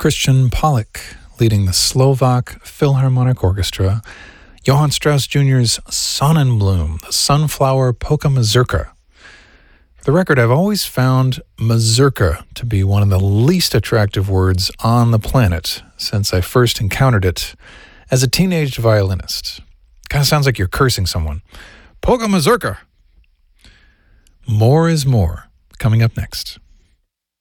Christian Pollock leading the Slovak Philharmonic Orchestra, Johann Strauss Jr.'s Sonnenblume, the Sunflower Polka Mazurka. For the record, I've always found mazurka to be one of the least attractive words on the planet since I first encountered it as a teenage violinist. Kind of sounds like you're cursing someone. Polka mazurka! More is more, coming up next.